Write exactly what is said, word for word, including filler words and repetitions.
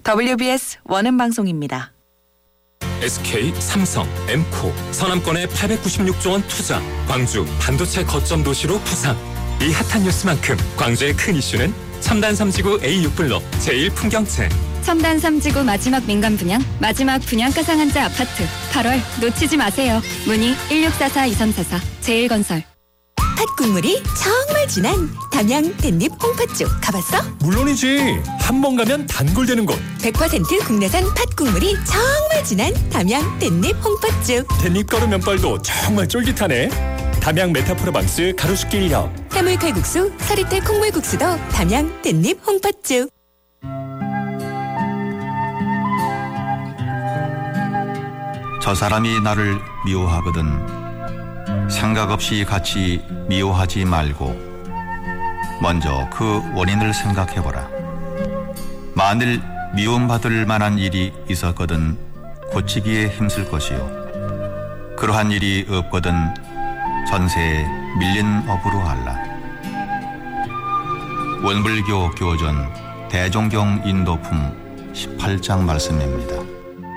더블유비에스 원음 방송입니다. 에스케이, 삼성, 엠코, 서남권에 팔백구십육조 원 투자, 광주 반도체 거점 도시로 부상. 이 핫한 뉴스만큼 광주의 큰 이슈는 첨단 삼지구 에이 육 블록 제일 풍경채. 첨단 삼지구 마지막 민간 분양, 마지막 분양가 상한제 아파트. 팔월 놓치지 마세요. 문의 일육사사 이삼사사 제일건설. 팥국물이 정말 진한 담양 댄잎 홍팥죽 가봤어? 물론이지. 한 번 가면 단골되는 곳. 백 퍼센트 국내산 팥국물이 정말 진한 담양 댄잎 홍팥죽. 댄잎 가루 면발도 정말 쫄깃하네. 담양 메타프로방스 가로수길 일역. 해물 칼국수, 서리태 콩물국수도 담양 댄잎 홍팥죽. 저 사람이 나를 미워하거든 생각 없이 같이 미워하지 말고 먼저 그 원인을 생각해보라. 만일 미움받을 만한 일이 있었거든 고치기에 힘쓸 것이요, 그러한 일이 없거든 전세에 밀린 업으로 할라. 원불교 교전 대종경 인도품 십팔 장 말씀입니다.